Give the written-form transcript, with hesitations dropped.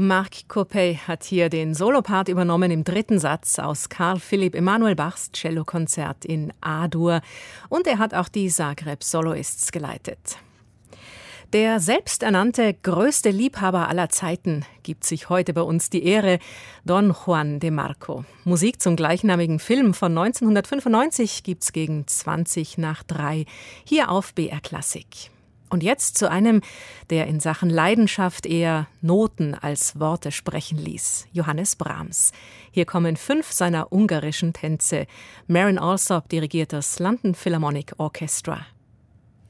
Marc Coppey hat hier den Solopart übernommen im dritten Satz aus Carl Philipp Emanuel Bachs Cellokonzert in A-Dur. Und er hat auch die Zagreb Soloists geleitet. Der selbsternannte größte Liebhaber aller Zeiten gibt sich heute bei uns die Ehre, Don Juan de Marco. Musik zum gleichnamigen Film von 1995 gibt's gegen 2:20 hier auf BR Klassik. Und jetzt zu einem, der in Sachen Leidenschaft eher Noten als Worte sprechen ließ, Johannes Brahms. Hier kommen 5 seiner ungarischen Tänze. Marin Alsop dirigiert das London Philharmonic Orchestra.